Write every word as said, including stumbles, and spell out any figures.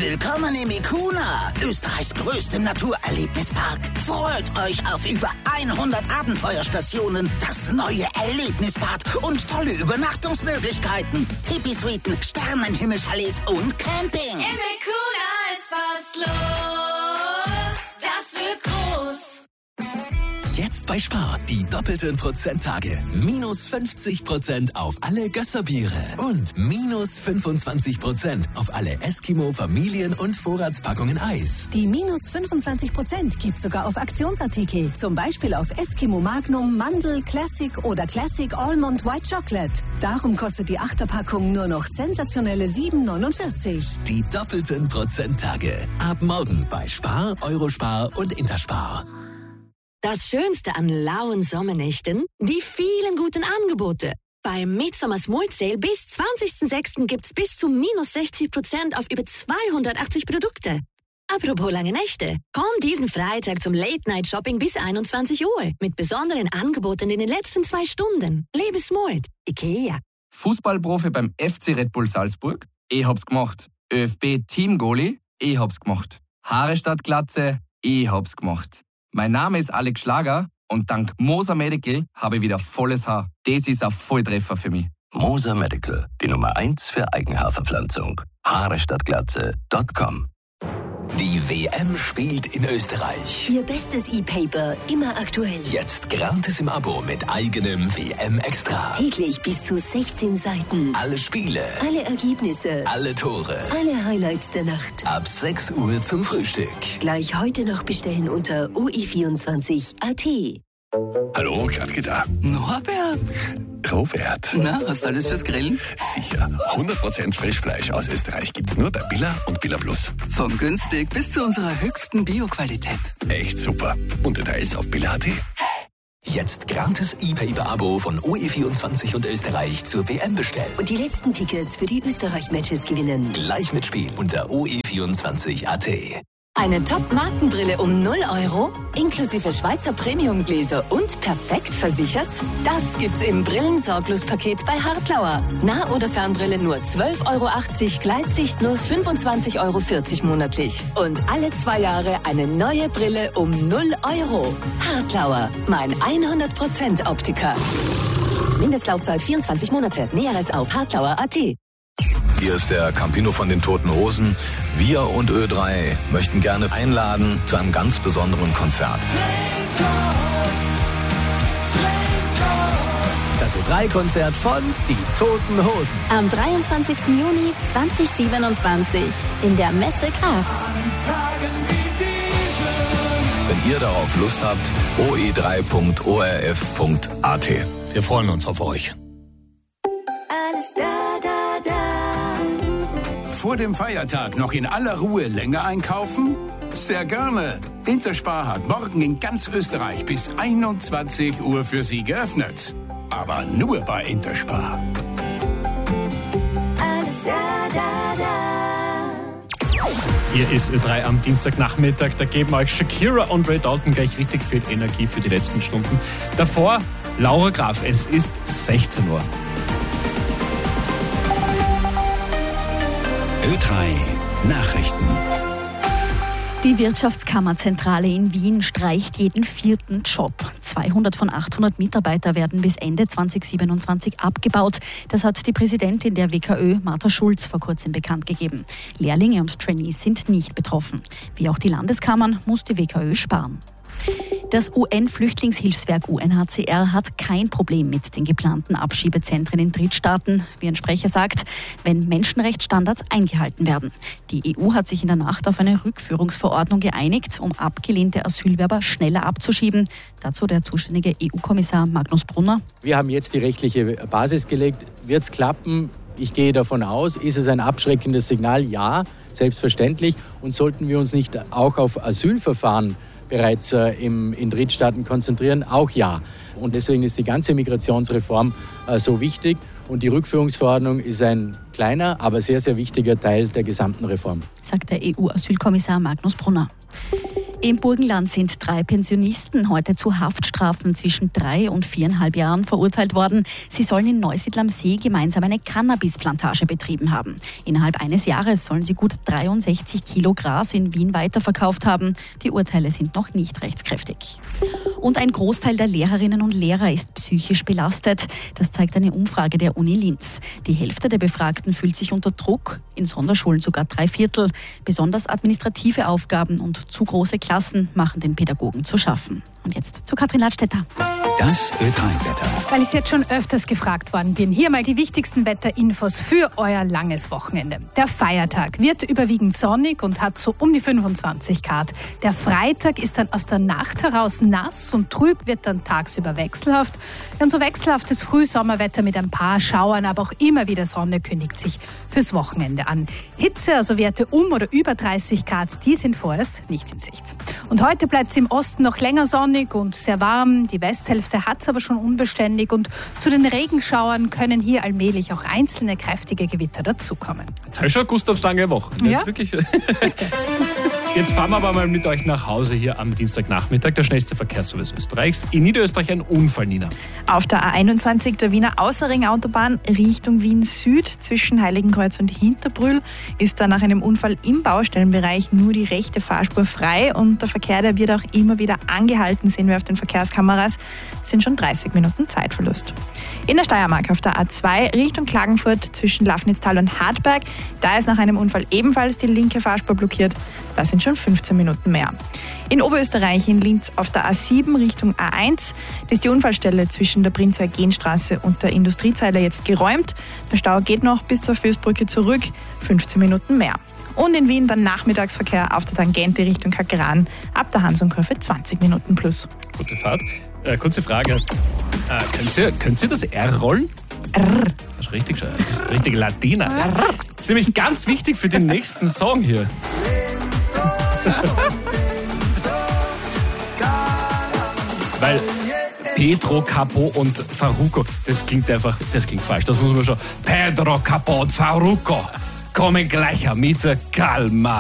Willkommen im Ikuna, Österreichs größtem Naturerlebnispark. Freut euch auf über hundert Abenteuerstationen, das neue Erlebnisbad und tolle Übernachtungsmöglichkeiten. Tipi-Suiten, Sternenhimmelchalets und Camping. Im Ikuna ist was los, das wird groß. Jetzt bei Spar, die doppelten Prozenttage. Minus fünfzig Prozent auf alle Gösserbiere und minus fünfundzwanzig Prozent auf alle Eskimo Familien- und Vorratspackungen Eis. Die minus fünfundzwanzig Prozent gibt sogar auf Aktionsartikel. Zum Beispiel auf Eskimo Magnum, Mandel, Classic oder Classic Almond White Chocolate. Darum kostet die Achterpackung nur noch sensationelle sieben neunundvierzig. Die doppelten Prozenttage. Ab morgen bei Spar, Eurospar und Interspar. Das Schönste an lauen Sommernächten? Die vielen guten Angebote. Beim Midsummer Smooth Sale bis zwanzigsten sechsten gibt's bis zu minus sechzig Prozent auf über zweihundertachtzig Produkte. Apropos lange Nächte. Komm diesen Freitag zum Late-Night-Shopping bis einundzwanzig Uhr mit besonderen Angeboten in den letzten zwei Stunden. Lebe smooth. IKEA. Fußballprofi beim F C Red Bull Salzburg? Ich hab's gemacht. ÖFB-Team-Goalie? Ich hab's gemacht. Haare statt Glatze? Ich hab's gemacht. Mein Name ist Alex Schlager und dank Moser Medical habe ich wieder volles Haar. Das ist ein Volltreffer für mich. Moser Medical, die Nummer eins für Eigenhaarverpflanzung. Haare statt Glatze Punkt com. Die W M spielt in Österreich. Ihr bestes E-Paper, immer aktuell. Jetzt gratis im Abo mit eigenem W M-Extra. Täglich bis zu sechzehn Seiten. Alle Spiele. Alle Ergebnisse. Alle Tore. Alle Highlights der Nacht. Ab sechs Uhr zum Frühstück. Gleich heute noch bestellen unter o e vierundzwanzig punkt a t. Hallo, Gradke da. Norbert. Robert. Na, hast du alles fürs Grillen? Sicher. hundert Prozent Frischfleisch aus Österreich gibt's nur bei Billa und Billa Plus. Von günstig bis zu unserer höchsten Bio-Qualität. Echt super. Und Details auf billa punkt a t. Jetzt gratis E-Paper-Abo von O E vierundzwanzig und Österreich zur W M bestellen. Und die letzten Tickets für die Österreich-Matches gewinnen. Gleich mitspielen unter o e vierundzwanzig punkt a t. Eine Top-Markenbrille um null Euro, inklusive Schweizer Premium-Gläser und perfekt versichert? Das gibt's im Brillensorglos-Paket bei Hartlauer. Nah- oder Fernbrille nur zwölf Euro achtzig, Gleitsicht nur fünfundzwanzig Euro vierzig monatlich. Und alle zwei Jahre eine neue Brille um null Euro. Hartlauer, mein hundert Prozent Optiker. Mindestlaufzeit vierundzwanzig Monate. Näheres auf hartlauer punkt a t. Hier ist der Campino von den Toten Hosen. Wir und Ö drei möchten gerne einladen zu einem ganz besonderen Konzert. Das Ö drei Konzert von Die Toten Hosen. Am dreiundzwanzigsten Juni zweitausendsiebenundzwanzig in der Messe Graz. Wenn ihr darauf Lust habt, o e drei punkt o r f punkt a t. Wir freuen uns auf euch. Alles da, da, da. Vor dem Feiertag noch in aller Ruhe länger einkaufen? Sehr gerne. Interspar hat morgen in ganz Österreich bis einundzwanzig Uhr für Sie geöffnet. Aber nur bei Interspar. Alles da, da, da. Hier ist Ö drei am Dienstagnachmittag. Da geben euch Shakira und Ray Dalton gleich richtig viel Energie für die letzten Stunden. Davor Laura Graf. Es ist sechzehn Uhr. Ö drei Nachrichten. Die Wirtschaftskammerzentrale in Wien streicht jeden vierten Job. zweihundert von achthundert Mitarbeiter werden bis Ende zweitausendsiebenundzwanzig abgebaut. Das hat die Präsidentin der W K Ö, Martha Schulz, vor kurzem bekannt gegeben. Lehrlinge und Trainees sind nicht betroffen. Wie auch die Landeskammern muss die W K Ö sparen. Das U N-Flüchtlingshilfswerk U N H C R hat kein Problem mit den geplanten Abschiebezentren in Drittstaaten, wie ein Sprecher sagt, wenn Menschenrechtsstandards eingehalten werden. Die E U hat sich in der Nacht auf eine Rückführungsverordnung geeinigt, um abgelehnte Asylwerber schneller abzuschieben. Dazu der zuständige E U-Kommissar Magnus Brunner. Wir haben jetzt die rechtliche Basis gelegt. Wird es klappen? Ich gehe davon aus. Ist es ein abschreckendes Signal? Ja, selbstverständlich. Und sollten wir uns nicht auch auf Asylverfahren bereits äh, im, in Drittstaaten konzentrieren? Auch ja. Und deswegen ist die ganze Migrationsreform äh, so wichtig. Und die Rückführungsverordnung ist ein kleiner, aber sehr, sehr wichtiger Teil der gesamten Reform. Sagt der E U-Asylkommissar Magnus Brunner. Im Burgenland sind drei Pensionisten heute zu Haftstrafen zwischen drei und viereinhalb Jahren verurteilt worden. Sie sollen in Neusiedl am See gemeinsam eine Cannabisplantage betrieben haben. Innerhalb eines Jahres sollen sie gut dreiundsechzig Kilo Gras in Wien weiterverkauft haben. Die Urteile sind noch nicht rechtskräftig. Und ein Großteil der Lehrerinnen und Lehrer ist psychisch belastet. Das zeigt eine Umfrage der Uni Linz. Die Hälfte der Befragten fühlt sich unter Druck, in Sonderschulen sogar drei Viertel. Besonders administrative Aufgaben und zu große Klassen machen den Pädagogen zu schaffen. Und jetzt zu Katrin Ladstätter. Das Ö drei Wetter. Weil ich jetzt schon öfters gefragt worden bin, hier mal die wichtigsten Wetterinfos für euer langes Wochenende. Der Feiertag wird überwiegend sonnig und hat so um die fünfundzwanzig Grad. Der Freitag ist dann aus der Nacht heraus nass und trüb, wird dann tagsüber wechselhaft. Und so wechselhaftes Frühsommerwetter mit ein paar Schauern, aber auch immer wieder Sonne kündigt sich fürs Wochenende an. Hitze, also Werte um oder über dreißig Grad, die sind vorerst nicht in Sicht. Und heute bleibt es im Osten noch länger sonnig und sehr warm. Die Westhälfte hat es aber schon unbeständig und zu den Regenschauern können hier allmählich auch einzelne kräftige Gewitter dazukommen. Jetzt habe ich schon Gustavs lange Woche. Ja? Jetzt, wirklich. Jetzt fahren wir aber mal mit euch nach Hause hier am Dienstagnachmittag. Der schnellste Verkehrsservice Österreichs. In Niederösterreich ein Unfall, Nina. Auf der A einundzwanzig der Wiener Außerring-Autobahn Richtung Wien Süd zwischen Heiligenkreuz und Hinterbrühl ist da nach einem Unfall im Baustellenbereich nur die rechte Fahrspur frei und der Verkehr, der wird auch immer wieder angehalten, sehen wir auf den Verkehrskameras. Das sind schon dreißig Minuten Zeitverlust. In der Steiermark auf der A zwei Richtung Klagenfurt zwischen Lafnitztal und Hartberg, da ist nach einem Unfall ebenfalls die linke Fahrspur blockiert. Das sind schon fünfzehn Minuten mehr. In Oberösterreich in Linz auf der A sieben Richtung A eins, da ist die Unfallstelle zwischen der Prinz-Eugen-Straße und der Industriezeile jetzt geräumt. Der Stau geht noch bis zur Fößbrücke zurück, fünfzehn Minuten mehr. Und in Wien dann Nachmittagsverkehr auf der Tangente Richtung Kakeran ab der Hans-und-Kurve zwanzig Minuten plus. Gute Fahrt. Äh, kurze Frage. Äh, könnt, ihr, könnt ihr das R rollen? R. Das ist richtig, das ist richtig Latina. R. Das ist nämlich ganz wichtig für den nächsten Song hier. Weil Pedro Capó und Farruko, das klingt einfach, das klingt falsch. Das muss man schon. Pedro Capó und Farruko kommen gleich mit Calma.